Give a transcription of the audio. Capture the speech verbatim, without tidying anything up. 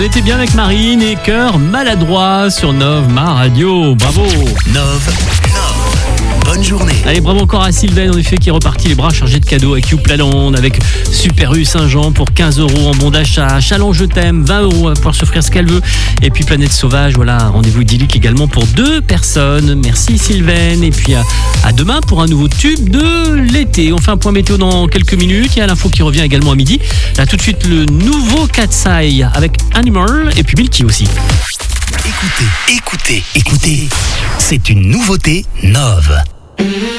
On était bien avec Marine et Cœur Maladroit sur Nov, ma radio. Bravo. Nov, Nov, bonne journée. Allez, bravo encore à Sylvain, en effet, qui est reparti les bras chargés de cadeaux avec Youplalande, avec Super U Saint-Jean pour quinze euros en bon d'achat. Chalon, je t'aime, vingt euros à pouvoir s'offrir ce qu'elle veut. Et puis Planète Sauvage, voilà, rendez-vous idyllique également pour deux personnes. Merci Sylvain. Et puis à, à demain pour un nouveau tube de l'été. On fait un point météo dans quelques minutes. Il y a l'info qui revient également à midi. Là, tout de suite, le nouveau Cat's Eye avec Animal et puis Milky aussi. Écoutez, écoutez, écoutez. C'est une nouveauté Nov.